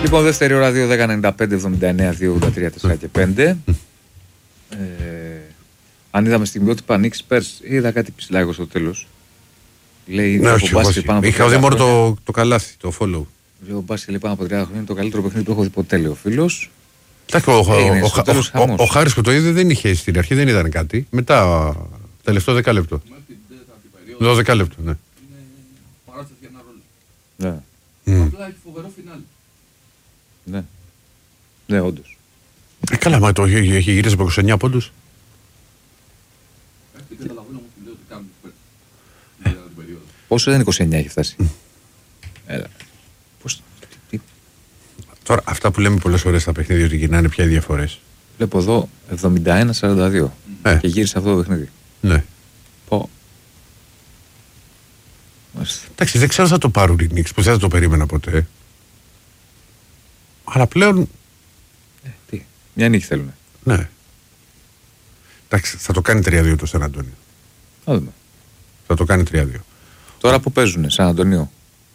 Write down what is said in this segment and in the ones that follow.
Λοιπόν, δεύτερη ώρα 2-10-95-79-2-83-4 και 5. Αν είδαμε στιγμιότυπα Νίκ Σπέρς, είδα κάτι ψηλά εγώ στο τέλος. Λέει ναι, όχι, είχα δει μόνο το καλάθι, το follow. Λέω μπάσκετ λέει πάνω από 30 χρόνια είναι το καλύτερο παιχνίδι που έχω δει ποτέ, λέει ο φίλος. Ο Χάρης που το είδε δεν είχε στην αρχή, δεν ήταν κάτι. Μετά, τελευταίο 10 λεπτό. 12 λεπτό, ναι. Παράσταση για ένα ρόλο. Ναι. Απλά έχει φοβερό φινάλι. Ναι. Ναι, όντως. Καλά, μα το έχει γυρίσει από 29 πόντους. Δεν καταλαβαίνω όμως που λέω ότι κάνουν τους παίκτες. Πόσο δεν 29 έχει φτάσει. Έλα. Πώς... Τώρα, αυτά που λέμε πολλές φορές στα παιχνίδια ότι γυρνάνε πια οι διαφορές. Βλέπω εδώ 71-42 και γύρισε αυτό το παιχνίδι. Ναι. Πω. Εντάξει, δεν ξέρω αν θα το πάρουν οι Knicks που δεν θα το περίμενα ποτέ. Αλλά πλέον. Τι, μια νίκη θέλουν. Ναι. Εντάξει, θα το κάνει 3-2 το Σαν Αντώνιο. Θα το κάνει 3-2. Τώρα που παίζουνε, Σαν Αντωνίο.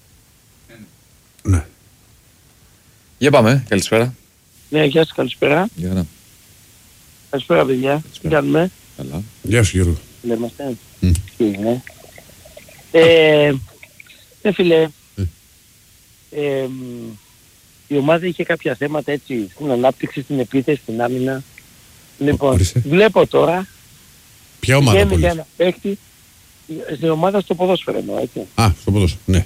Ναι. Για πάμε, καλησπέρα. Ναι, γεια σας, καλησπέρα. Γεια να. Καλησπέρα, παιδιά. Τι κάνουμε? Καλά. Γεια σου, Γιώργο. Είμαστε. Τι είναι? Φίλε, η ομάδα είχε κάποια θέματα έτσι στην ανάπτυξη, στην επίθεση, στην άμυνα. Λοιπόν, βλέπω τώρα. Ποια ομάδα πολύ? Για ένα παίκτη, στην ομάδα στο ποδόσφαιρο εννοώ, έτσι. Α, στο ποδόσφαιρο, ναι.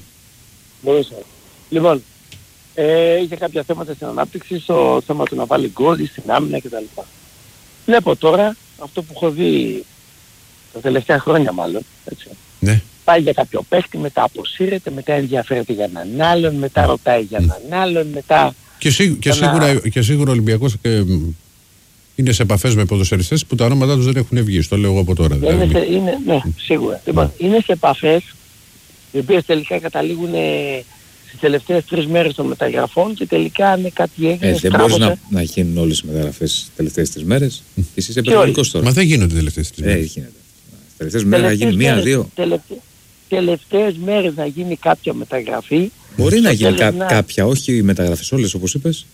Λοιπόν, είχε κάποια θέματα στην ανάπτυξη, στο θέμα του να βάλει γκολ, στην άμυνα κτλ. Βλέπω τώρα, αυτό που έχω δει τα τελευταία χρόνια μάλλον, έτσι. Ναι. Πάει για κάποιο παίχτη, μετά αποσύρεται, μετά ενδιαφέρεται για έναν άλλον, μετά ρωτάει για έναν άλλον, μετά... Και σίγουρα ο Ολυμπιακός είναι σε επαφές με ποδοσφαιριστές που τα ονόματά τους δεν έχουν βγει, το λέω εγώ από τώρα. Ναι, σίγουρα. Λοιπόν, είναι σε επαφές οι οποίες τελικά καταλήγουν στις τελευταίες 3 μέρες των μεταγραφών και τελικά αν κάτι έγινε... Δεν μπορείς να γίνουν όλες οι μεταγραφές τις τελευταίες 3 μέρες. Εσύ είσαι περιοδικός τώρα. Μα δεν γίνονται τελευταίες 3 μέρες. Γίνεται. Τελευταίες μέρες να γίνει 1-2. Τελευταίες μέρες να γίνει κάποια μεταγραφή. Μπορεί να γίνει κάποια, όχι οι μεταγραφές όλες όπως είπες.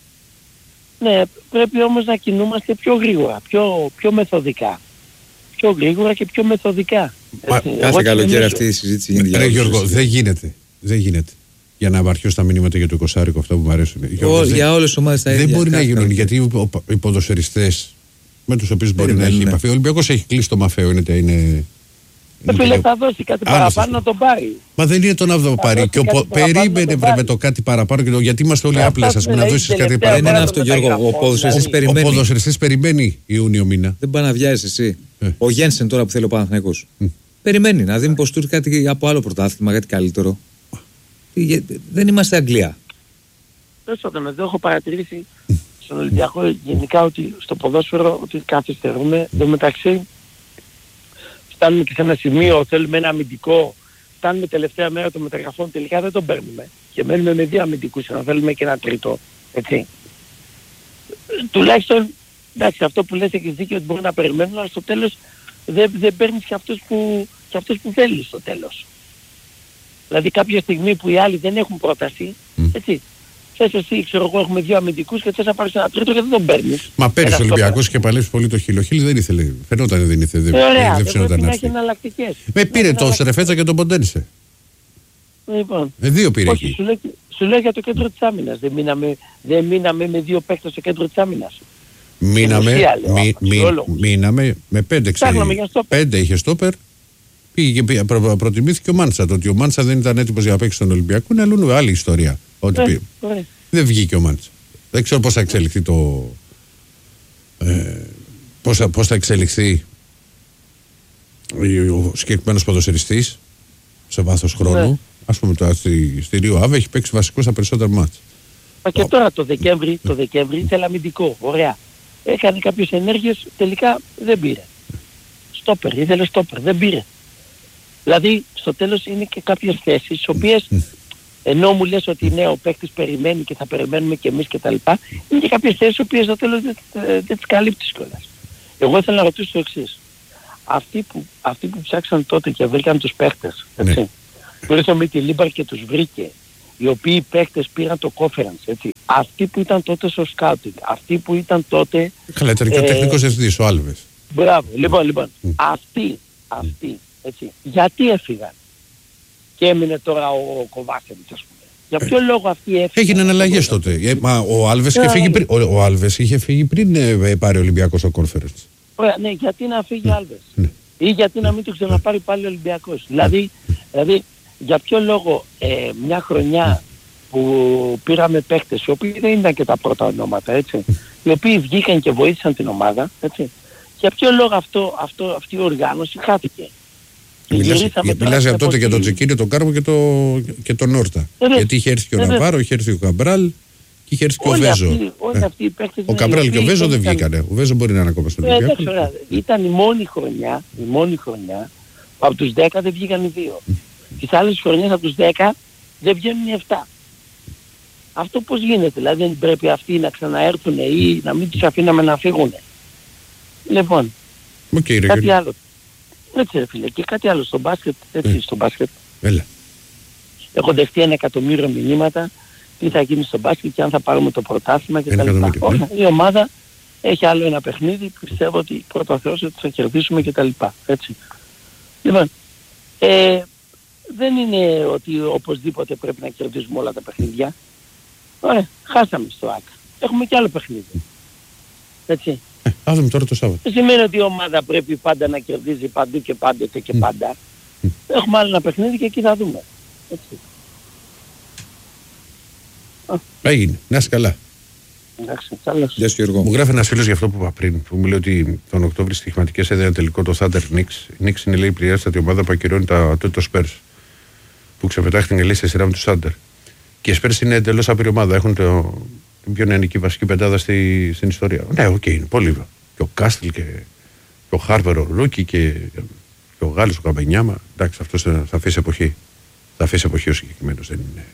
Ναι, πρέπει όμως να κινούμαστε πιο γρήγορα, πιο μεθοδικά. Πιο γρήγορα και πιο μεθοδικά. Κάθε καλοκαίρι αυτή η συζήτηση γίνεται για όλους. Γιώργο, δεν γίνεται. Για να βαριώ στα μηνύματα για το 20 αυτά που μου αρέσουν. Για όλες τις ομάδες τα ίδια. Δεν μπορεί να γίνουν γιατί οι ποδοσφαιριστές με τους οποίους μπορεί να έχει επαφή. Ο Ολυμπιακός έχει κλείσει το Μαφαίο, είναι... Φίλε, θα δώσει κάτι παραπάνω να τον πάρει. Μα δεν είναι το να το πάρει. Περίμενε με το κάτι παραπάνω. Γιατί είμαστε όλοι άπλες, ας πούμε, να δώσεις κάτι παραπάνω. Δεν είναι αυτό, Γιώργο. Ο ποδοσφαιριστής περιμένει. Ο ποδοσφαιριστής περιμένει Ιούνιο μήνα. Δεν πάει να βιάζεις εσύ. Ο Γένσεν τώρα που θέλει ο Παναθηναϊκός. Περιμένει να δει μήπως του έρθει κάτι από άλλο πρωτάθλημα, κάτι καλύτερο. Δεν είμαστε Αγγλία. Δεν έχω παρατηρήσει στον Ολυμπιακό γενικά ότι στο ποδόσφαιρο ότι καθυστερούμε. Εν τω μεταξύ φτάνουμε και σε ένα σημείο, θέλουμε ένα αμυντικό, φτάνουμε τελευταία μέρα των μεταγραφών, τελικά δεν τον παίρνουμε. Και μένουμε με 2 αμυντικούς, να θέλουμε και ένα τρίτο. Έτσι. Τουλάχιστον, εντάξει, αυτό που λες έχεις δίκιο ότι μπορεί να περιμένουν, αλλά στο τέλος δεν παίρνεις και αυτούς που θέλεις στο τέλος. Δηλαδή κάποια στιγμή που οι άλλοι δεν έχουν πρόταση, έτσι. Θες εσύ, ξέρω εγώ, έχουμε 2 αμυντικούς και θες να πάρεις ένα τρίτο και δεν τον παίρνεις. Μα πέρυσι ο Ολυμπιακός και παλέψει πολύ το Χίλ. Ο Χίλ δεν ήθελε. Φαινόταν δεν ήθελε. Δεν πρέπει να έχει εναλλακτικές. Πήρε το Σερεφέτσα και τον ποντένισε. Λοιπόν. 2 πήρε εκεί. Σου λέω για το κέντρο της άμυνας. Δεν μείναμε με 2 παίκτες στο κέντρο της άμυνας. Μείναμε με 5. 5 είχε στόπερ. Προτιμήθηκε ο Μάντσα. Το ότι ο Μάντσα δεν ήταν έτοιμος για να παίξει στον Ολυμπιακό είναι αλλού άλλη ιστορία. Δεν βγήκε ο Μάντσα. Δεν ξέρω πώς θα εξελιχθεί πώς θα εξελιχθεί ο συγκεκριμένος ποδοσφαιριστής σε βάθος χρόνου. Ας πούμε στη Ρίο Άβε έχει παίξει βασικό στα περισσότερα μάτς. Μα και τώρα το Δεκέμβρη ήθελε αμυντικό. Ωραία. Έκανε κάποιες ενέργειες, τελικά δεν πήρε. Ήθελε στόπερ, δεν πήρε. Δηλαδή στο τέλος είναι και κάποιες θέσεις στις οποίες ενώ μου λες ότι ναι, ο παίκτης περιμένει και θα περιμένουμε και εμείς και τα λοιπά, είναι και κάποιες θέσεις στις οποίες στο τέλος δεν τις καλύπτεις κιόλας. Εγώ ήθελα να ρωτήσω το εξής. Αυτοί που ψάξαν τότε και βρήκαν τους παίκτες, έτσι, που ήρθε ο Μίτι Λίμπαρ και τους βρήκε, οι οποίοι παίκτες πήραν το conference, έτσι. Αυτοί που ήταν τότε στο scouting, αυτοί που ήταν τότε... Καλά, ήταν και ο τεχνικός διευθυντής, ο Άλβες. Μπράβο, λοιπόν. Αυτοί, έτσι. Γιατί έφυγαν? Και έμεινε τώρα ο Κοβάσεβιτς, ας πούμε. Για ποιο λόγο αυτοί έφυγαν? Έγιναν αλλαγές τότε. Μα ο Άλβες είχε φύγει πριν πάρει ο Ολυμπιακός στο conference. Ωραία, ναι, γιατί να φύγει ο Άλβες? Ή γιατί να μην το ξαναπάρει πάλι ο Ολυμπιακός? Δηλαδή, για ποιο λόγο μια χρονιά που πήραμε παίκτες, οι οποίοι δεν ήταν και τα πρώτα ονόματα, έτσι, οι οποίοι βγήκαν και βοήθησαν την ομάδα, έτσι, για ποιο λόγο αυτή η οργάνωση χάθηκε? Μιλάς για τότε και τον Τζεκίνιο, τον Κάρμο και τον Όρτα. Γιατί είχε έρθει και ο Ναβάρο, είχε έρθει ο Καμπράλ και είχε έρθει και ο Βέζο. Ο Καμπράλ και ο Βέζο δεν βγήκανε. Ο Βέζο μπορεί να είναι ακόμα στον Ολυμπιακό. Ήταν η μόνη χρονιά που από τους 10 δεν βγήκαν οι 2. Τις άλλες χρονιές από τους 10 δεν βγαίνουν οι 7. Αυτό πώς γίνεται? Δηλαδή δεν πρέπει αυτοί να ξαναέρθουν ή να μην τους αφήναμε να φύγουν? Λοιπόν, κάτι άλλο. Έτσι ρε φίλε, και κάτι άλλο στο μπάσκετ, στο μπάσκετ. Έλα. Έχω δεχτεί 1 εκατομμύριο μηνύματα τι θα γίνει στο μπάσκετ και αν θα πάρουμε το πρωτάθλημα και τα λοιπά. Η ομάδα έχει άλλο ένα παιχνίδι, πιστεύω ότι πρώτα ο Θεός ότι θα κερδίσουμε και τα λοιπά. Έτσι. Λοιπόν, δεν είναι ότι οπωσδήποτε πρέπει να κερδίσουμε όλα τα παιχνίδια. Ωραία, χάσαμε στο ΆΚΑ. Έχουμε και άλλο παιχνίδι. Έτσι. Άδουμε τώρα το Σάββατο. Δεν σημαίνει ότι η ομάδα πρέπει πάντα να κερδίζει παντού και πάντοτε και πάντα. Έχουμε άλλο ένα παιχνίδι και εκεί θα δούμε. Έτσι. Έγινε. Να είσαι καλά. Εντάξει, καλώς. Γεια σου Γιώργο. Μου γράφει ένας φίλος για αυτό που είπα πριν, που μου λέει ότι τον Οκτώβρη στοιχηματικές έδιναν τελικό το Thunder Knicks. Η Knicks είναι, λέει, η πληρέστατη ομάδα που ακυρώνει το Spurs, που ξεπετάχτηκε, λέει, σε σειρά με τους Thunder. Και οι Spurs είναι εντελώς άπειρη ομάδα. Έχουν την πιο νεανική βασική πεντάδα στην ιστορία. Ναι, είναι πολύ. Και ο Κάστιλ και ο Χάρβερ ο Ρούκι και ο Γάλλος ο Καμπενιάμα. Εντάξει, αυτός θα αφήσει εποχή. Θα αφήσει εποχή ο συγκεκριμένος. Δεν είναι.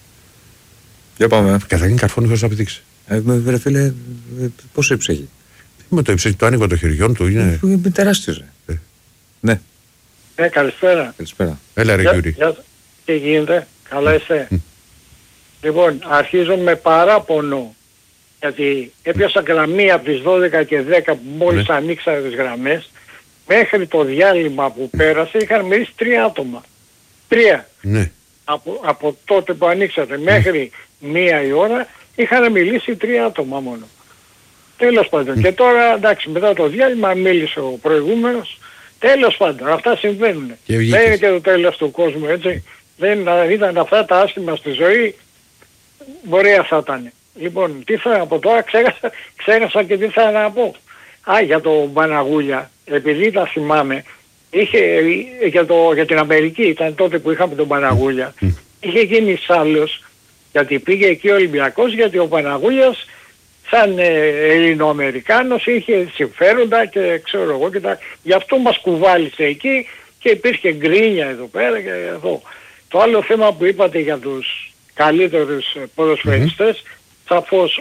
Για πάμε. Καταρχήν καρφώνει χωρίς να πηδήξει. Βρε φίλε, πόσο ύψος έχει? Με το ύψος, το άνοιγμα των χεριών του είναι. Είναι τεράστιος. Ναι. Καλησπέρα. Καλησπέρα. Έλα ρε Γιούρι. Τι γίνεται, καλά είσαι? Λοιπόν, αρχίζω με παράπονο, γιατί έπιασα γραμμή από τις 12 και 10 που μόλις ανοίξανε τις γραμμές. Μέχρι το διάλειμμα που πέρασε είχαν μιλήσει 3 άτομα. 3. Ναι. Από τότε που ανοίξατε μέχρι 1 η ώρα είχαν μιλήσει 3 άτομα μόνο. Τέλος πάντων. Και τώρα εντάξει, μετά το διάλειμμα μίλησε ο προηγούμενος. Τέλος πάντων, αυτά συμβαίνουν. Δεν είναι και το τέλος του κόσμου, έτσι. Δεν ήταν αυτά τα άσχημα στη ζωή, μπορεί αυτά ήταν. Λοιπόν, τι θα από τώρα, ξέχασα και τι θα να πω. Για τον Παναγούλια, επειδή τα θυμάμαι, είχε, για την Αμερική, ήταν τότε που είχαμε τον Παναγούλια, είχε γίνει σάλος, γιατί πήγε εκεί ο Ολυμπιακός, γιατί ο Παναγούλιας σαν Ελληνοαμερικάνος είχε συμφέροντα και ξέρω εγώ και τα... Γι' αυτό μας κουβάλισε εκεί και υπήρχε γκρίνια εδώ πέρα και εδώ. Το άλλο θέμα που είπατε για τους καλύτερους ποδοσφαιριστές, σαφώς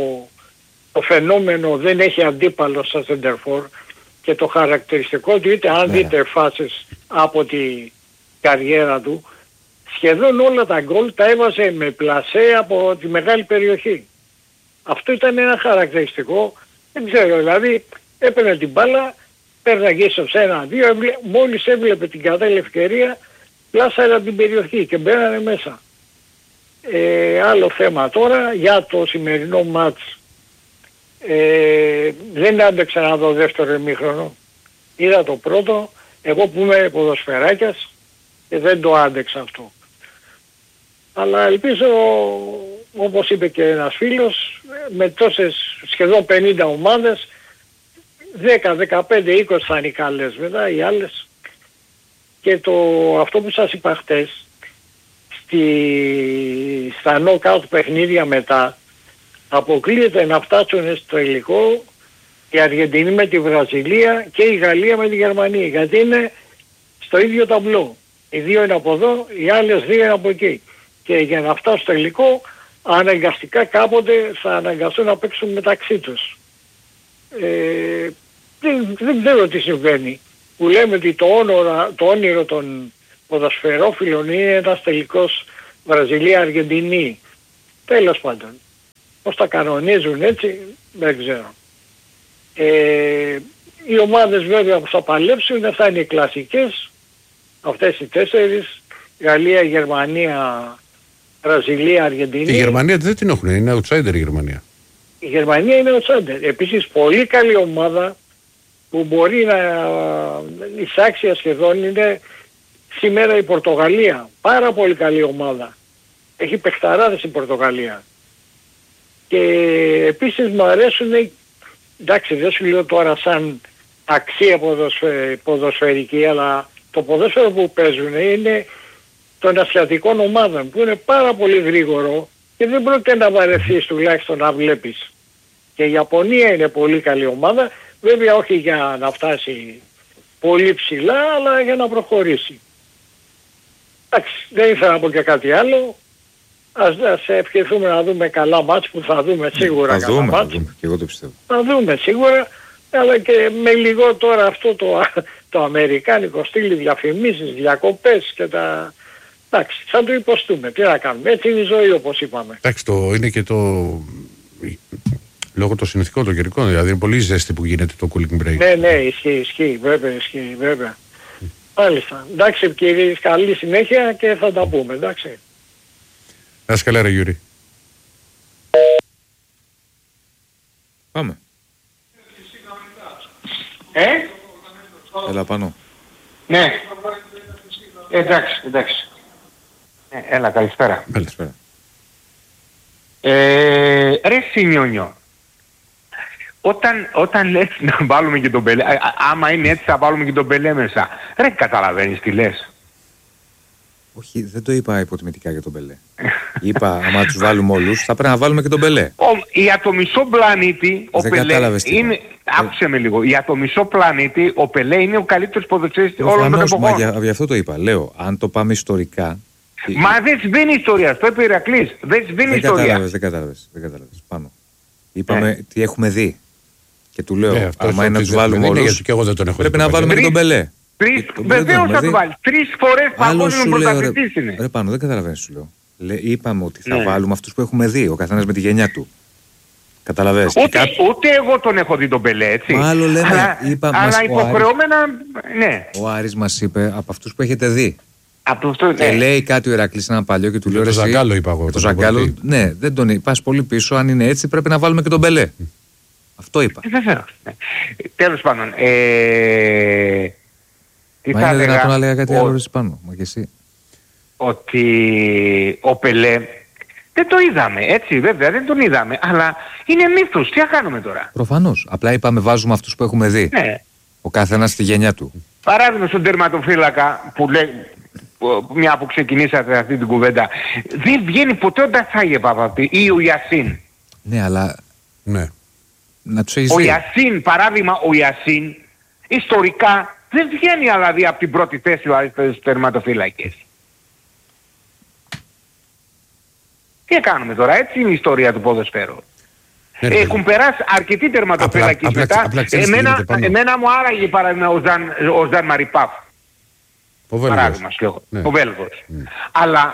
το φαινόμενο δεν έχει αντίπαλο στα Σεντερφόρ και το χαρακτηριστικό του, είτε αν δείτε φάσεις από τη καριέρα του, σχεδόν όλα τα γκολ τα έβαζε με πλασέ από τη μεγάλη περιοχή. Αυτό ήταν ένα χαρακτηριστικό, δεν ξέρω, δηλαδή έπαιρνε την μπάλα, πέρναγε ίσως 1-2, μόλις έβλεπε την κατάλληλη ευκαιρία, πλάσαρα την περιοχή και μπαίνανε μέσα. Άλλο θέμα τώρα για το σημερινό μάτς. Δεν άντεξα να δω δεύτερο ημίχρονο. Είδα το πρώτο, εγώ που είμαι ποδοσφαιράκιας και δεν το άντεξα αυτό. Αλλά ελπίζω, όπως είπε και ένας φίλος, με τόσες σχεδόν 50 ομάδες, 10, 15, 20 θα είναι οι καλές μετά, οι άλλες. Και αυτό που σας είπα χτες, στα knockout παιχνίδια μετά, αποκλείεται να φτάσουν στο τελικό η Αργεντινή με τη Βραζιλία και η Γαλλία με τη Γερμανία, γιατί είναι στο ίδιο ταμπλό. Οι δύο είναι από εδώ, οι άλλες δύο είναι από εκεί. Και για να φτάσουν στο τελικό, αναγκαστικά κάποτε θα αναγκαστούν να παίξουν μεταξύ τους. Δεν ξέρω τι συμβαίνει. Που λέμε ότι το όνειρο των ποδοσφαιρόφιλων είναι ένας τελικός Βραζιλία, Αργεντινή. Τέλος πάντων. Πώς τα κανονίζουν έτσι δεν ξέρω. Οι ομάδες βέβαια που θα παλέψουν αυτά είναι οι κλασικές. Αυτές οι 4. Γαλλία, Γερμανία, Βραζιλία, Αργεντινή. Η Γερμανία δεν την έχουν, είναι outsider η Γερμανία. Η Γερμανία είναι outsider. Επίσης πολύ καλή ομάδα που μπορεί να εισάξει σχεδόν είναι σήμερα η Πορτογαλία. Πάρα πολύ καλή ομάδα. Έχει παιχταράδες η Πορτογαλία. Και επίσης μου αρέσουν, εντάξει δεν σου λέω τώρα σαν αξία ποδοσφαιρική, αλλά το ποδόσφαιρο που παίζουν είναι των ασιατικών ομάδων που είναι πάρα πολύ γρήγορο και δεν πρόκειται να βαρεθείς τουλάχιστον να βλέπεις. Και η Ιαπωνία είναι πολύ καλή ομάδα, βέβαια όχι για να φτάσει πολύ ψηλά, αλλά για να προχωρήσει. Εντάξει, δεν ήθελα να πω και κάτι άλλο. Ας ευχηθούμε να δούμε καλά μάτς που θα δούμε σίγουρα. Θα δούμε, και εγώ το πιστεύω. Θα δούμε σίγουρα, αλλά και με λίγο τώρα αυτό το αμερικάνικο στυλ, διαφημίσεις, διακοπές και τα... Εντάξει, θα το υποστούμε. Τι να κάνουμε. Έτσι είναι η ζωή όπως είπαμε. Εντάξει, είναι και το... Λόγω των συνηθικών των καιρικών, δηλαδή είναι πολύ ζέστη που γίνεται το cooling break. Ναι, ισχύει, βέβαια. Μάλιστα. Εντάξει κύριε, καλή συνέχεια και θα τα πούμε, εντάξει. Να είσαι καλά ρε Γιούρη. Πάμε. Έλα πάνω. Ναι. Εντάξει. Έλα, καλησπέρα. Καλησπέρα. Ρε Σιμιόνιο, όταν λες να βάλουμε και τον Πελέ, άμα είναι έτσι θα βάλουμε και τον Πελέ μέσα, ρε καταλαβαίνεις τι λες. Όχι, δεν το είπα υποτιμητικά για τον Πελέ. Είπα, άμα τους βάλουμε όλους, θα πρέπει να βάλουμε και τον Πελέ. Για το μισό πλανήτη, ο δεν Πελέ είναι... Άκουσε με λίγο. Για το μισό πλανήτη, ο Πελέ είναι ο καλύτερος ποδοσφαιριστής όλων των εποχών. Μα γι' αυτό το είπα. Λέω, αν το πάμε ιστορικά... Μα δεν σβήνει ιστορία. Στο είπε ο Ηρακλής. Δεν σβήνει ιστορία. Δεν κατάλαβες. Πάνω. Είπαμε τι έχουμε δει. Και του λέω, άμα είναι να τους βάλουμε όλους, πρέπει να βάλουμε και τον Πελέ. Βεβαίως θα το βάλει. 3 φορές παγκόσμιο πρωταθλητής είναι. Ρε πάνω, δεν καταλαβαίνεις σου λέω. Είπαμε ότι θα βάλουμε αυτούς που έχουμε δει, ο καθένας με τη γενιά του. Καταλαβαίνεις. Ούτε εγώ τον έχω δει τον Πελέ, έτσι. Άλλο λέμε, αλλά υποχρεωμένα, ναι. Ο Άρης μας είπε από αυτούς που έχετε δει. Και λέει κάτι ο Ηρακλής ένα παλιό και του λέω το Ζαγκάλο είπα εγώ. Το Ζαγκάλο, ναι, δεν τον είπα. Πας πολύ πίσω, αν είναι έτσι πρέπει να βάλουμε και τον Πελέ. Αυτό είπα. Βεβαίως. Τέλος πάντων. Μα είναι δυνατόν να λέγα κάτι άλλο εσύ πάνω, μα και εσύ. Ότι ο Πελέ δεν το είδαμε, έτσι βέβαια δεν τον είδαμε, αλλά είναι μύθος, τι θα κάνουμε τώρα. Προφανώς, απλά είπαμε βάζουμε αυτούς που έχουμε δει. Ναι. Ο καθένας στη γενιά του. Παράδειγμα στον τερματοφύλακα που λέει, μια που ξεκινήσατε αυτή την κουβέντα, δεν βγαίνει ποτέ ο Ντασάγε Παπαπή ή ο Ιασίν. Ναι, αλλά... Ναι. Να τους έχεις ο δει. Ιασίν, παράδειγμα ο Ιασίν, ιστορικά δεν βγαίνει δηλαδή από την πρώτη θέση στους τερματοφύλακες. Τι κάνουμε τώρα, έτσι είναι η ιστορία του ποδοσφαίρου. Έχουν περάσει αρκετοί τερματοφύλακες μετά. Εμένα μου άραγε παράδειγμα ο Ζαν Μαριπάφ. Παράδειγμα, ο Βέλγος. Αλλά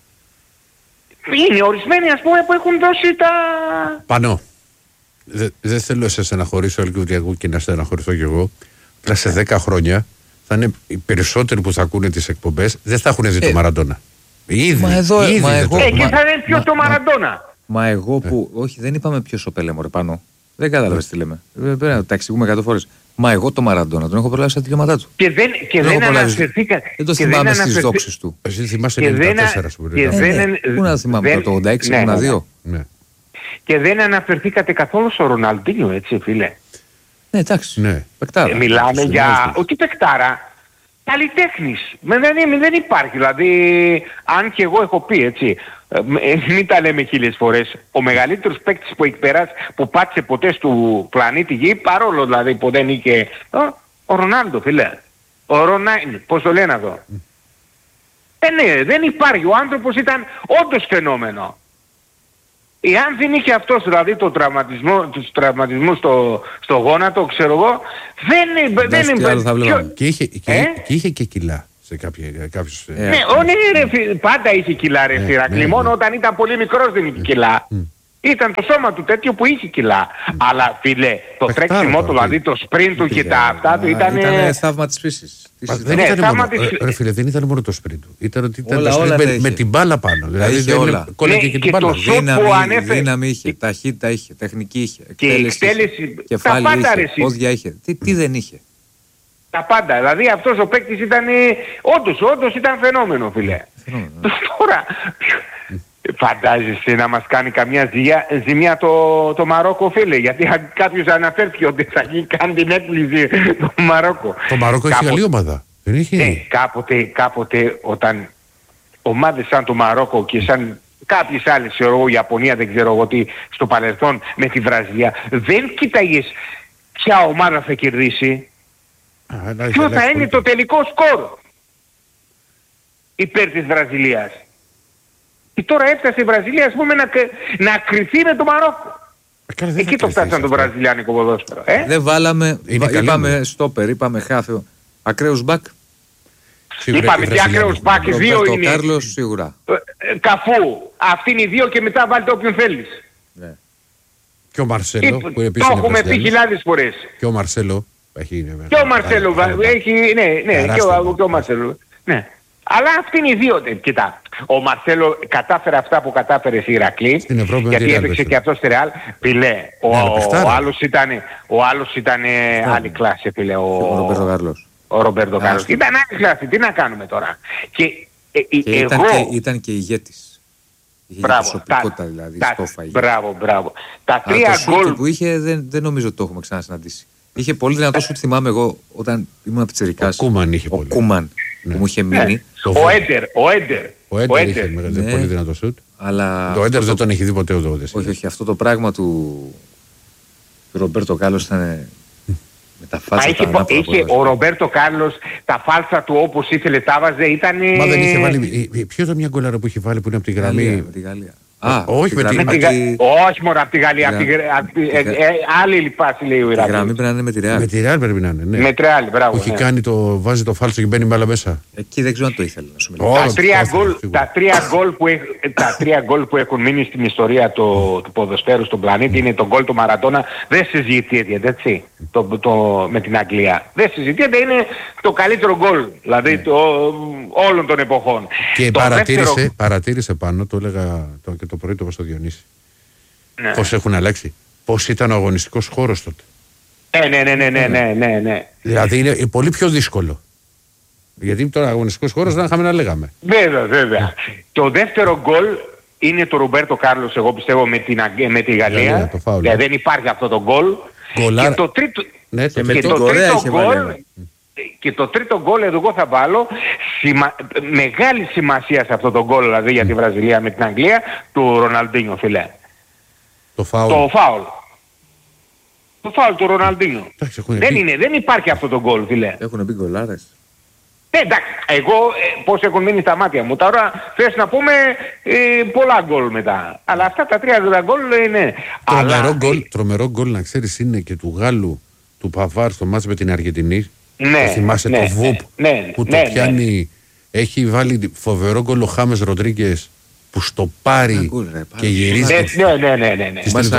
είναι ορισμένοι ας πούμε που έχουν δώσει τα... Πανώ. Δεν θέλω σε στεναχωρήσω Ελκυβριακού και να στεναχωρηθώ κι εγώ. Απλά σε 10 χρόνια θα είναι οι περισσότεροι που θα ακούνε τις εκπομπές δεν θα έχουν δει το Μαραντόνα. Ήδη. Και θα είναι ποιος το Μαραντόνα. Μα εγώ που... Όχι, δεν είπαμε ποιος ο Πελέ μωρέ πάνω. Δεν κατάλαβες τι λέμε. Πρέπει να τα εξηγούμε 100 φορές. Μα εγώ το Μαραντόνα τον έχω προλάβει στα τελειώματά του. Και δεν αναφερθήκατε. Δεν το θυμάμαι στις δόξες του. Εσύ θυμάσαι 94 σου. Πού να θυμάμαι το 86-92. Και δεν αναφερθήκατε καθόλου στο Ροναλντίνιο, έτσι φίλε. Ναι, εντάξει. Μιλάμε για... Όχι παικτάρα. Καλλιτέχνης. Δεν υπάρχει. Δηλαδή, αν και εγώ έχω πει έτσι, μην τα λέμε 1000 φορές, ο μεγαλύτερος παίκτης που έχει περάσει, που πάτησε ποτέ του πλανήτη Γη, παρόλο δηλαδή που δεν είχε... Ο Ρονάλντο, φίλε. Ο Ρονάλντο, πώς το λένε εδώ. Ναι, δεν υπάρχει. Ο άνθρωπος ήταν όντως φαινόμενο. Εάν δεν είχε αυτός δηλαδή τους τραυματισμούς στο γόνατο, ξέρω εγώ, δεν είναι... Και είχε και κιλά. κάποιος... Ναι, πάντα είχε κιλά ρε Ηρακλή, μόνο όταν ήταν πολύ μικρός δεν είχε κιλά. Ήταν το σώμα του τέτοιο που είχε κιλά. Αλλά φίλε, το τρέξιμό του, δηλαδή το σπριντ του και τα αυτά του ήταν... Ήταν θαύμα της φύσης. Δεν ήταν μόνο το σπριντ του. Ήταν ότι ήταν το σπριντ με την μπάλα πάνω. Δηλαδή κόλλαγε και την μπάλα. Δύναμη είχε, ταχύτητα είχε, τεχνική είχε, εκτέλεση, κεφάλι είχε, πόδια είχε. Τι δεν είχε. Τα πάντα. Δηλαδή αυτός ο παίκτης ήταν... Όντως ήταν φαινόμενο, φίλε. Τώρα... Φαντάζεσαι να μας κάνει καμιά ζημιά το Μαρόκο, φίλε, γιατί κάποιος αναφέρθηκε ότι θα κάνει την έκπληξη το Μαρόκο. Το Μαρόκο έχει καλή ομάδα. Δεν είχε. Κάποτε όταν ομάδες σαν το Μαρόκο και σαν κάποιες άλλες, Ιαπωνία, δεν ξέρω εγώ τι, στο παρελθόν με τη Βραζιλία, δεν κοίταγες ποια ομάδα θα κερδίσει, ποιο θα είναι το τελικό σκορ υπέρ της Βραζιλίας. Και τώρα έφτασε η Βραζιλία, ας πούμε, να κρυφθεί με το Μαρόκο. Εκεί το φτάσαν το βραζιλιάνικο ποδόσφαιρο. Δεν βάλαμε, είπαμε στόπερ, είπαμε χάφιο, ακραίους μπακ. Είπαμε και ακραίους μπακ, οι δύο είναι. Ο Κάρλος σίγουρα. Καφού, αυτοί είναι οι δύο και μετά βάλτε όποιον θέλεις. Ναι. Και ο Μαρσέλο που επίσης το έχουμε πει χιλιάδες φορές. Και ο Μαρσέλο έχει... Και ο Μαρσέλο έχει, ναι, και ο Μαρσέλο. Ναι. Αλλά αυτοί είναι οι δύο. Κοίτα, ο Μαρσέλο κατάφερε αυτά που κατάφερε στη Ηρακλή, γιατί έπαιξε και αυτό στη Ρεάλ. Φιλέ, ο άλλος ήταν άλλη κλάση, φιλέ. Ο Ρομπέρτο Κάρλος. Ο Ρομπέρτο Κάρλος. Ήταν άλλη κλάση. Τι να κάνουμε τώρα. Και ήταν και ηγέτης. Μπράβο, δηλαδή, μπράβο. Τα τρία γκολ που είχε δεν νομίζω ότι το έχουμε ξανασυναντήσει. Είχε πολύ δυνατό σουτ, θυμάμαι εγώ όταν ήμουν πιτσιρικάς. Ο Κούμαν είχε πολύ. Ο Κούμαν που μου είχε μείνει. Ο Έντερ. Ο Έντερ είχε πολύ δυνατό σουτ. Το Έντερ δεν τον έχει δει ποτέ ο Όχι, αυτό το πράγμα του Ρομπέρτο Κάρλος ήταν με τα φάλσα τα είχε ο Ρομπέρτο Κάρλος τα φάλσα του όπως ήθελε τα βάζε, ήταν... Μα δεν είχε βάλει... Ποιο ήταν μια γκολάρα που είχε βάλει που είναι από τη γραμμή... Με τη Γαλλία. Όχι μόνο από τη Γαλλία, άλλη πάση λέει ο Ηρακλής. Η γραμμή πρέπει να είναι με τη Ρεάλ. Με τη Ρεάλ πρέπει να είναι, ναι. Με τη Ρεάλ, μπράβο. Που έχει κάνει βάζει το φάλσο και μπαίνει μπάλα μέσα. Εκεί δεν ξέρω αν το ήθελε να σου μιλήσω. Τα τρία γκολ που έχουν μείνει στην ιστορία του ποδοσφαίρου στον πλανήτη είναι το γκολ του Μαραντόνα. Δεν συζητιέται, έτσι, με την Αγγλία. Δεν συζητιέται, είναι το καλύτερο γκολ, δηλαδή όλων των εποχών. Και παρατήρησε πάνω, το έλεγα και το πρωί το στο Διονύση. Ναι. Πώς έχουν αλλάξει. Πώς ήταν ο αγωνιστικός χώρος τότε. Ναι. Δηλαδή είναι πολύ πιο δύσκολο. Γιατί τώρα αγωνιστικός χώρος δεν είχαμε να λέγαμε. Βέβαια. Το δεύτερο γκολ είναι το Ρομπέρτο Κάρλος, εγώ πιστεύω, με τη Γαλλία. Δηλαδή δεν υπάρχει αυτό το γκολ. Και το τρίτο, και το τρίτο γκολ εγώ θα βάλω μεγάλη σημασία σε αυτό το γκολ, δηλαδή για τη Βραζιλία με την Αγγλία, του Ροναλντίνιο, φιλέ. Το φάουλ του Ροναλντίνιο. Δεν υπάρχει αυτό το γκολ, φιλέ. Έχουν μπει γκολάρες. Εντάξει, εγώ πώς έχουν μείνει στα μάτια μου. Τώρα θες να πούμε πολλά γκολ μετά. Αλλά αυτά τα τρία γκολ είναι... Τρομερό γκολ να ξέρεις είναι και του Γάλλου, του Παβάρ στο μάτς με την Αργεντινή. Ναι, θυμάσαι το Βούπ που το πιάνει. Έχει βάλει φοβερό γκολ ο Χάμες Ροντρίγκες που στο πάρει και γυρίζει. Ναι.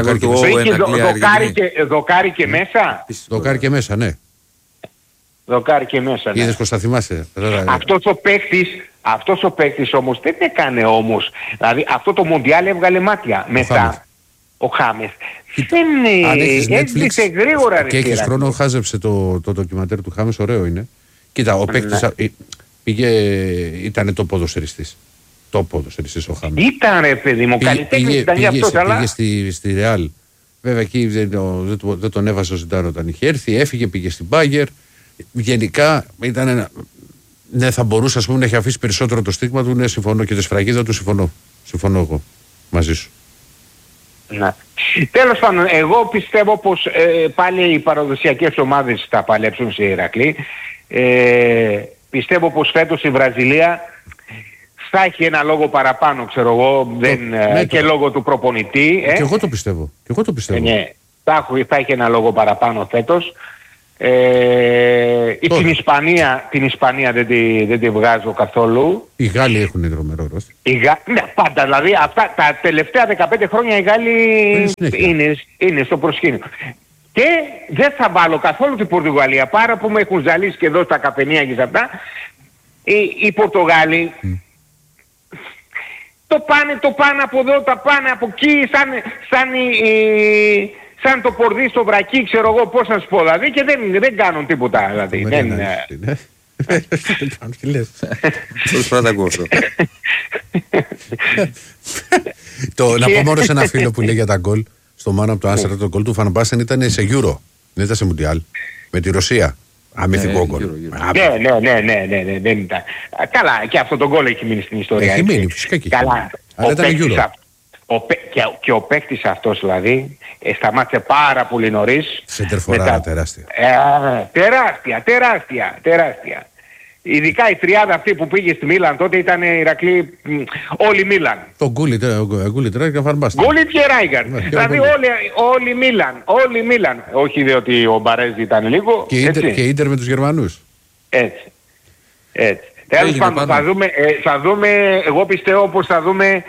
Δοκάρι και μέσα. Δοκάρι και μέσα, ναι. Δοκάρι και μέσα. Είδες πως θα θυμάσαι. Αυτός ο παίκτης όμως δεν έκανε όμως. Δηλαδή αυτό το Μουντιάλ έβγαλε μάτια μετά. Ο Χάμες. Δεν έδειξε γρήγορα. Και έχεις χρόνο, χάζεψε το ντοκιμαντέρ του Χάμες, ωραίο είναι. Κοίτα, ο παίκτης ήταν το ποδοσφαιριστής. Το ποδοσφαιριστής ο Χάμες. Ήταν ρε παιδί μου, καλλιτέχνης ήταν για αυτός, αλλά... Πήγε στη Ρεάλ. Βέβαια εκεί δεν τον έβασε ο Ζιντάρο όταν είχε έρθει, έφυγε, πήγε στην Μπάγερ. Γενικά ήταν ένα... Ναι, θα μπορούσε ας πούμε να έχει αφήσει περισσότερο το στίγμα του, ναι, συμφωνώ, και τη σφραγίδα του συμφωνώ εγώ μαζί σου. Να. Τέλος πάντων, εγώ πιστεύω πως πάλι οι παραδοσιακές ομάδες θα παλέψουν σε Ηρακλή. Πιστεύω πως φέτος η Βραζιλία θα έχει ένα λόγο παραπάνω, ξέρω εγώ, και λόγω του προπονητή. Και εγώ το πιστεύω. Ναι, θα έχει ένα λόγο παραπάνω φέτος. Την Ισπανία δεν τη βγάζω καθόλου. Οι Γάλλοι έχουν τρομερό ρόστερ. Ναι, πάντα. Δηλαδή αυτά, τα τελευταία 15 χρόνια οι Γάλλοι είναι στο προσκήνιο. Και δεν θα βάλω καθόλου την Πορτογαλία. Πάρα που με έχουν ζαλίσει και εδώ στα καφενεία και σε αυτά. Οι Πορτογάλοι το πάνε από εδώ, τα πάνε από εκεί, σαν το πορδί στο βρακί, ξέρω εγώ πώς να σου πω, δηλαδή, και δεν κάνουν τίποτα. Δηλαδή. Τι λες. Πώς πρώτα ακούω αυτό. Να πω μόνο σε ένα φίλο που λέει για τα γκολ. Στο μάνα από το Άσερα, το γκολ του Φαν Μπάστεν ήταν σε Euro. Δεν ήταν σε Μουντιάλ. Με τη Ρωσία. Αμυθικό γκολ. Ναι, δεν ήταν. Καλά, και αυτό το γκολ έχει μείνει στην ιστορία. Έχει μείνει, φυσικά και έχει μείνει. Αλλά ήταν Euro. Και ο παίκτης αυτός δηλαδή σταμάτησε πάρα πολύ νωρίς. Σεντερφοράρα τεράστια. Τεράστια. Ειδικά η τριάδα αυτή που πήγε στη Μίλαν τότε ήταν Ηρακλή, όλοι Μίλαν. Το Γκούλιτ, Ράιγκαρ και Φαν Μπάστεν. Γκούλιτ και Ράιγκαρ. Δηλαδή όλοι Μίλαν. Όχι διότι ο Μπαρέζ ήταν λίγο. Και Ίντερ με τους Γερμανούς. Έτσι. Τέλος πάντων θα δούμε, εγώ πιστεύω πως θα δούμε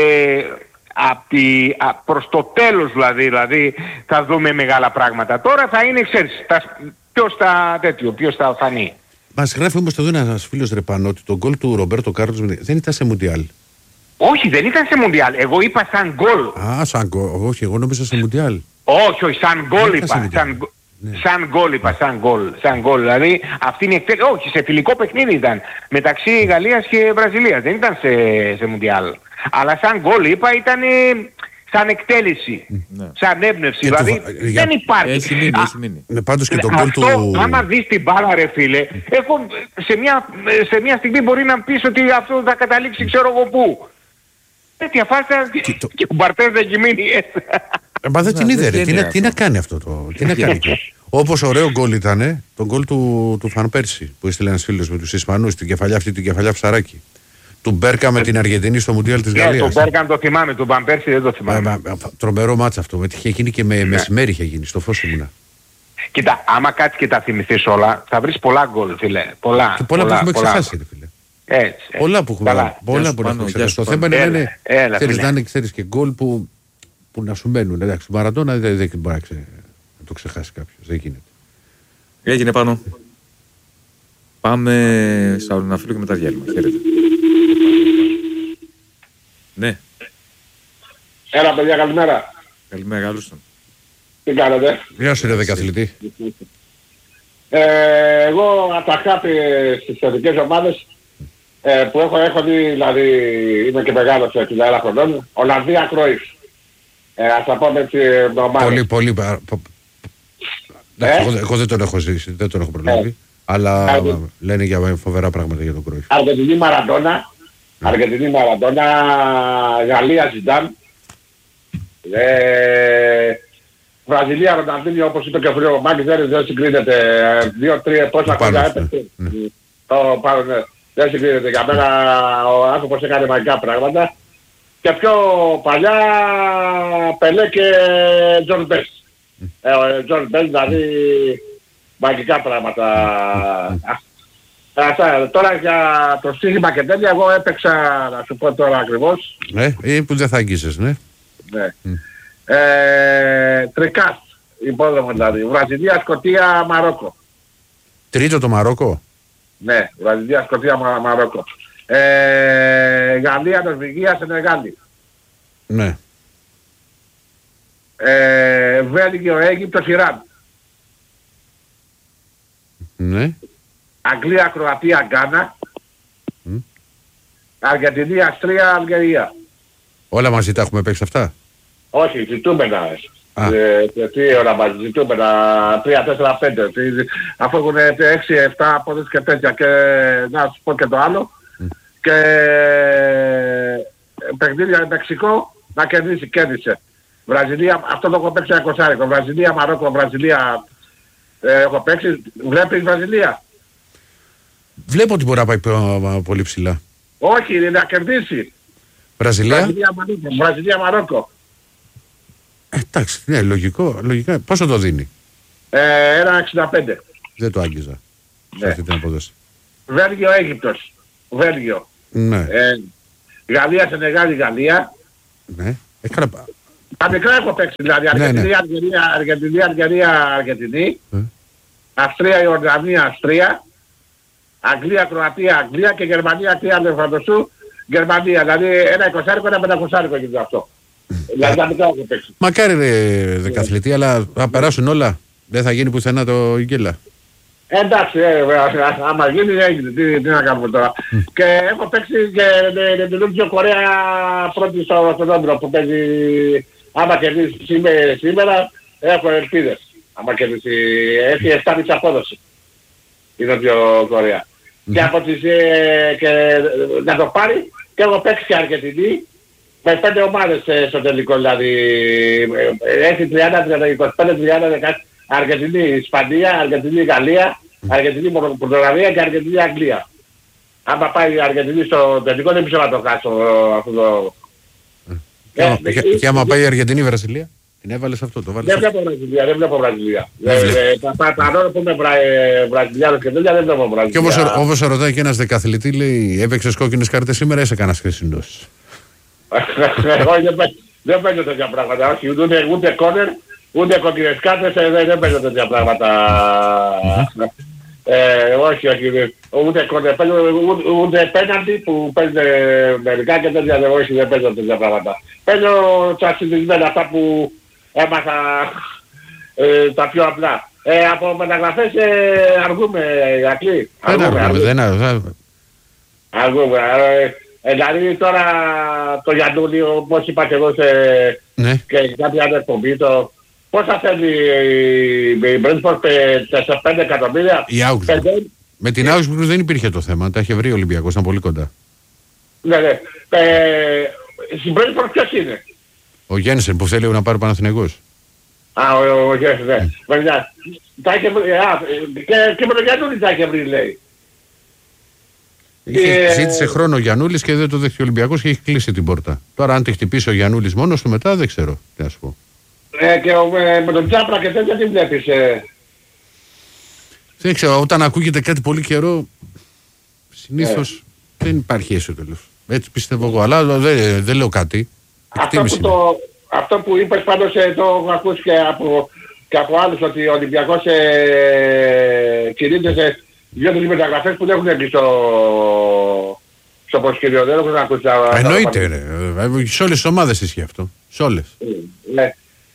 προς το τέλος δηλαδή θα δούμε μεγάλα πράγματα. Τώρα θα είναι, ξέρεις, ποιος θα φανεί. Μας γράφει όμως εδώ ένας φίλος Ρεπανό ότι το γκολ του Ρομπέρτο Κάρλος δεν ήταν σε Μουντιάλ. Όχι, δεν ήταν σε Μουντιάλ. Εγώ είπα σαν γκολ. Σαν γκολ. Όχι, εγώ νόμιζα σε Μουντιάλ. Όχι, σαν γκολ είπα. Σαν γκολ. Δηλαδή αυτή είναι εκτέλεση. Όχι, σε φιλικό παιχνίδι ήταν. Μεταξύ Γαλλίας και Βραζιλίας. Δεν ήταν σε Μουντιάλ. Αλλά σαν γκολ είπα ήταν σαν εκτέλεση. Σαν έμπνευση. Δηλαδή δεν υπάρχει. Έχει μείνει. Πάντως και το γκολ του... Άμα δεις την μπάλα ρε φίλε, σε μια στιγμή μπορεί να πεις ότι αυτό θα καταλήξει ξέρω εγώ πού. Τέτοια φάστα και ο Μπαρτές δεν έχει μείνει. Μα δεν την είδε ρε. Τι να κάνει αυτό το... Τι να κάνει. Όπως ωραίο γκολ ήταν το γκολ του Φαν Πέρσι που έστειλε ένας φίλος με τους Ισπανούς, την κεφαλιά αυτή, την κεφαλιά ψαράκι. Του Μπέρκα με την Αργεντινή στο Μουντιάλ της Γαλλίας. Τον Μπέρκα το θυμάμαι, τον Φαν Πέρσι δεν το θυμάμαι. Τρομερό μάτσα αυτό. Είχε γίνει και με μεσημέρι είχε γίνει, στο φως ήμουνα. Κοίτα, άμα κάτσεις και τα θυμηθείς όλα, θα βρεις πολλά γκολ, φίλε. Πολλά που έχουμε ξεχάσει, φίλε. Έτσι. Πολλά που έχουμε ξεχάσει. Το θέμα είναι να είναι και γκολ που να σου μένουν. Εντάξει, ο Μαραντόνα δεν μπορεί να το ξεχάσει κάποιος. Δεν γίνεται. Έγινε πάνω. Πάμε στα Ορειναφύλλου και μετά διάλειμμα. Χαίρετε. Ναι. Έλα παιδιά, καλημέρα. Καλημέρα, καλώς τον. Τι κάνετε? Γεια σου ρε δεκαθλητή. Εγώ από τα χάπη στις θετικές ομάδες που έχω δει, δηλαδή είμαι και μεγάλος 60 χρονών, Ολλανδία Κρόιφ. Ας τα πούμε έτσι με ομάδες. Πολύ. Εγώ δεν τον έχω ζήσει, δεν τον έχω προλάβει. Αλλά λένε για φοβερά πράγματα για τον Κρόιφ. Αργεντινή Μαραντόνα, Γαλλία Ζιντάν, Βραζιλία Ροναλντίνιο, όπως είπε και ο φίλος Μάκης, δεν συγκρίνεται. 2-3 πόσα χρόνια έπαιξε. Δεν συγκρίνεται. Για μένα ο άνθρωπος έκανε μαγικά πράγματα. Και πιο παλιά Πελέ και Τζον Μπέλς. Τζον Μπέλς δηλαδή μαγικά πράγματα. Τώρα για το στοίχημα και τέτοια, εγώ έπαιξα, να σου πω τώρα ακριβώς. Ναι, ή που δεν θα αγγίζεις, ναι. Ναι. Τρικάς, υπόδομο δηλαδή. Βραζιλία, Σκωτία, Μαρόκο. Τρίτο το Μαρόκο. Ναι, Βραζιλία, Σκωτία, Μαρόκο. Γαλλία, Νορβηγία, Σενεγάλη. Ναι. Βέλγιο, Αίγυπτος, Ιράν. Ναι. Αγγλία, Κροατία, Γκάνα. Αργεντινή, Αυστρία, Αλγερία. Όλα μαζί τα έχουμε παίξει αυτά. Όχι, ζητούμενα. Τι ώρα μας ζητούμενα, 3-4-5. Αφού έχουν 6-7 απόδοσεις και τέτοια. Και να σου πω και το άλλο. Και παιχνίδια Μεξικό να κερδίσει, κέρδισε. Βραζιλία, αυτό το έχω παίξει 20. Βραζιλία, Μαρόκο, Βραζιλία έχω παίξει. Βλέπεις Βραζιλία? Βλέπω ότι μπορεί να πάει πολύ ψηλά. Όχι, είναι να κερδίσει. Βραζιλία, Μαρόκο. Εντάξει, ναι, λογικά. Πόσο το δίνει? 1,65. Δεν το άγγιζα. Σε αυτή την απόδοση. Βέλγιο, Αίγυπτος. Βέλγιο. Ναι. Γαλλία, Σενεγάλη, Γαλλία. Ναι. Τα μικρά έχω παίξει δηλαδή. Αργεντινή, Αργεντινή. Αυστρία, Ιορδανία, Αυστρία. Αγγλία, Κροατία, Αγγλία και Γερμανία, τι άλλο φαντασού. Γερμανία, δηλαδή 1,20, 1,500 γίνεται αυτό. Δηλαδή τα μικρά έχω παίξει. Μακάρι δεκαθλητή, αλλά θα περάσουν όλα. Δεν θα γίνει πουθενά το Ιγγέλα. Εντάξει, άμα γίνει έγινε, τι να κάνουμε τώρα. Και έχω παίξει και την Λούτζιο Κορέα πρώτη στον Όντρο που παίζει. Άμα κερδίσει σήμερα, έχω ελπίδες. Άμα κερδίσει, έχει 7,5 απόδοση η Λούτζιο Κορέα. Και από τις, και να το πάρει, και έχω παίξει και Αργεντινή με 5 ομάδες στο τελικό, δηλαδή έχει 25-30 Αργεντινή, Ισπανία, Αργεντινή, Γαλλία, Αργεντινή, Πορτογαλία και Αργεντινή, Αγγλία. Άμα πάει η Αργεντινή στο τελικό δεν ξέρω να το χάσω αυτό το... Και άμα πάει η Αργεντινή, Βραζιλία, την έβαλες αυτό, το βάλεις. Δεν βλέπω Βραζιλία. Τα νόρα που είναι Βραζιλιάνος και τέτοια δεν βλέπω Βραζιλία. Και όπως ρωτάει και ένας δεκαθλητή, λέει, έπαιξες κόκκινες κάρτες σήμερα ή σε κανένας χρήσινος. Εγώ δεν παίζω τέτοια πράγματα, όχι, ούτε κόρνερ, ούτε κόκκινες κάρτες, δεν παίζω τέτοια πράγματα. Όχι, ούτε κόρνερ, ούτε πέναντι που παίζουν μερικά και τέτοια, όχι, δεν παίζω τέτοια πράγματα. Παίζω τα συνηθισμένα, αυτά που έμαθα τα πιο απλά. Από μεταγραφές αργούμε, Ιακλή. Αργούμε. Δηλαδή τώρα το Γιαννούλη, όπως είπα και εγώ και κάποια άλλη εκπομπή, πόσα θέλει η Μπρέντφορντ, 4-5 εκατομμύρια. Η Augsburg. Με την Augsburg δεν υπήρχε το θέμα, τα είχε βρει ο Ολυμπιακός, ήταν πολύ κοντά. Ναι. Στην Μπρέντφορντ ποιος είναι? Ο Γένσεν που θέλει να πάρει Παναθηναϊκός. Ο Γένσεν, ναι. Τα είχε βρει, και με τον Γιαννούλη τα είχε βρει, λέει. Ζήτησε χρόνο ο Γιαννούλης και δεν το δέχτηκε ο Ολυμπιακός και έχει κλείσει την πόρτα. Τώρα αν τη χτυπήσει ο Γιαννούλης μόνος του μετά δεν ξέρω τι να σου πω. Και με τον Τσάπρα και τέτοια τι βλέπεις? Δεν ξέρω, όταν ακούγεται κάτι πολύ καιρό συνήθως δεν υπάρχει αίσιο. Έτσι πιστεύω εγώ, αλλά δεν λέω κάτι. Αυτό που είπες πάντως το έχω ακούσει και από άλλους, ότι ο Ολυμπιακός κινείται σε 2-3 μεταγραφές που δεν έχουν έρθει στο προσκήνιο. Δεν έχουν ακούσει τα... Εννοείται, σε όλες τις ομάδες ισχύει αυτό. Σε όλες. Ναι.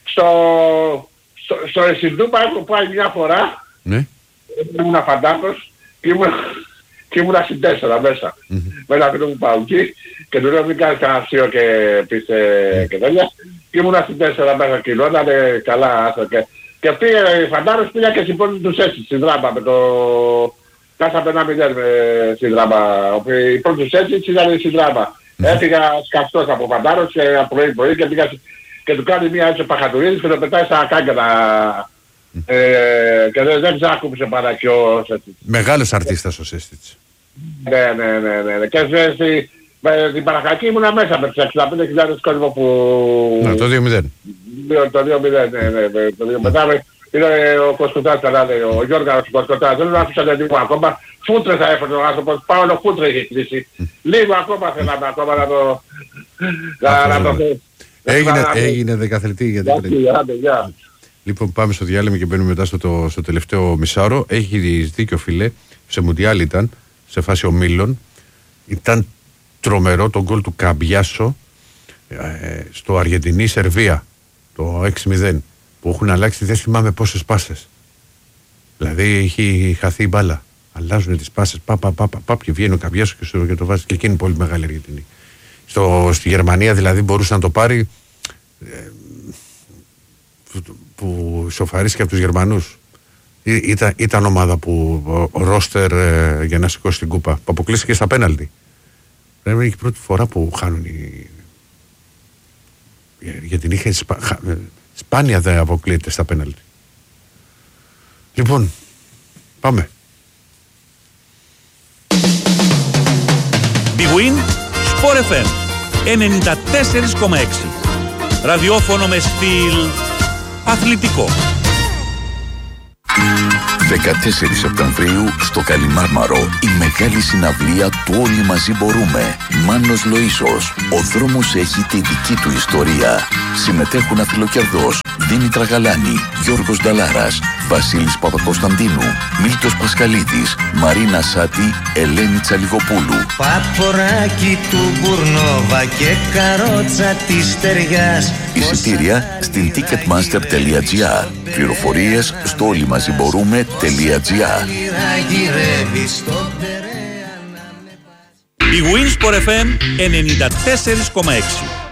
Στο Εσυντούπα έχω πάει μια φορά. Ναι. Ήμουν φαντάκος και ήμουνα στην 4 μέσα. Με ένα φίλο που πάω εκεί και του λέω μην κάνεις κανένα αστείο και πείστε και τέτοια. Και ήμουνα στην 4 μέσα κιλό, ήταν καλά. Και πήγε φαντάρος, πήγα και στην πόλη τους έτσι, στην Δράμα με το... Κάσαμε 1-0 στην Δράμα. Οι πρώτοι τους έτσι ήταν στην Δράμα. Έφυγα σκαφτός από φαντάρος και πρωί και πήγα και του κάνει μια έτσι παχατουρίδης και το πετάει στα κάγκανα. Και δεν ξάκουψε παρακιός έτσι. Μεγάλος αρτίστας ο Σέστιτς. Ναι. Και στην Παναχαϊκή ήμουνα μέσα με τους 65.000 κόσμο που... Ναι, το 2-0. Το 2-0, ναι. Μετά είναι ο Κοσκοτάς, ο Γιώργος Κοσκοτάς, δεν άφησαν λίγο ακόμα. Φούτρε θα έφερε ο άνθρωπος, Παύλο Φούτρε είχε κλείσει. Λίγο ακόμα θέλαμε ακόμα να το... Έγινε δεκαθλητή για την Γεια. Λοιπόν, πάμε στο διάλειμμα και μπαίνουμε μετά στο τελευταίο μισάωρο. Έχει δίκιο, φίλε. Σε Μουντιάλ ήταν, σε φάση ομίλων. Ήταν τρομερό το γκολ του Καμπιάσο στο Αργεντινή-Σερβία, το 6-0, που έχουν αλλάξει, δεν θυμάμαι πόσες πάσες. Δηλαδή έχει χαθεί η μπάλα. Αλλάζουν τις πάσες, και βγαίνει ο Καμπιάσο και το βάζει, και εκείνη πολύ μεγάλη Αργεντινή. Στη Γερμανία δηλαδή μπορούσε να το πάρει, που σοφαρίστηκε από τους Γερμανούς. Ήταν ομάδα που ο ρόστερ για να σηκώσει την κούπα, που αποκλείστηκε στα πέναλτι. Δεν είναι η πρώτη φορά που χάνουν γιατί είχε σπάνια δεν αποκλείεται στα πέναλτι. Λοιπόν, πάμε. Big Win, Sport FM 94,6. Ραδιόφωνο με στυλ αθλητικό. 14 Σεπτεμβρίου στο Καλιμάρμαρο η μεγάλη συναυλία του Όλοι Μαζί Μπορούμε. Μάνος Λοΐσος. Ο δρόμος έχει τη δική του ιστορία. Συμμετέχουν Αθηλοκερδός, Δήμητρα Γαλάνη, Γιώργος Νταλάρας, Βασίλης Παπακοσταντίνου, Μίλτος Πασχαλίδης, Μαρίνα Σάτη, Ελένη Τσαλιγοπούλου. Παποράκι του Μπουρνόβα και καρότσα της Στεριάς. Εισιτήρια στην ticketmaster.gr. Πληροφορίες στο όλοιμαζιμπορούμε.gr. Η Winsport FM 94,6.